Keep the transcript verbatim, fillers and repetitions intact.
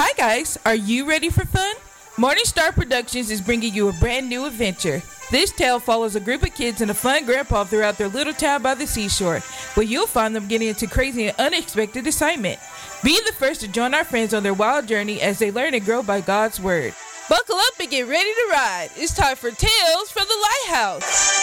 Hi guys, are you ready for fun? Morning Star Productions is bringing you a brand new adventure. This tale follows a group of kids and a fun grandpa throughout their little town by the seashore, where you'll find them getting into crazy and unexpected assignment. Be the first to join our friends on their wild journey as they learn and grow by God's Word. Buckle up and get ready to ride. It's time for Tales from the Lighthouse.